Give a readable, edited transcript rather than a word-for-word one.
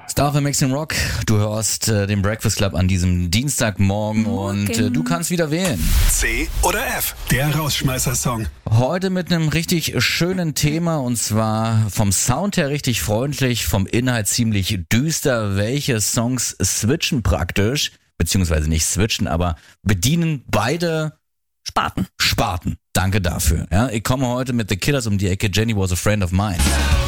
Star of Mixing Rock, du hörst den Breakfast Club an diesem Dienstagmorgen und du kannst wieder wählen. C oder F, der Rausschmeißer-Song. Heute mit einem richtig schönen Thema und zwar vom Sound her richtig freundlich, vom Inhalt ziemlich düster. Welche Songs switchen praktisch, beziehungsweise nicht switchen, aber bedienen beide Sparten. Danke dafür. Ja, ich komme heute mit The Killers um die Ecke. Jenny was a friend of mine.